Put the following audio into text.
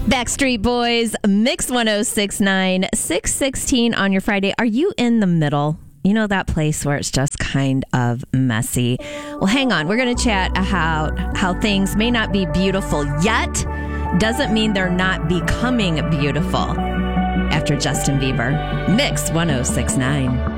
Backstreet Boys, Mix 1069, 616 on your Friday. Are you in the middle? You know, that place where it's just kind of messy. Well, hang on. We're going to chat about how things may not be beautiful yet. Doesn't mean they're not becoming beautiful. After Justin Bieber, Mix 1069.